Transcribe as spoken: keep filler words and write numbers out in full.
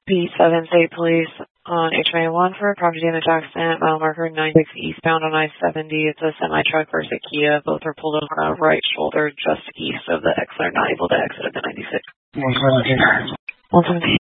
P seven State Police on H M A one for a property damage accident, mile marker ninety-six eastbound on I seventy. It's a semi-truck versus a Kia. Both are pulled over on right shoulder just east of the exit. They're not able to exit at the ninety-six. one seventeen. one seventeen.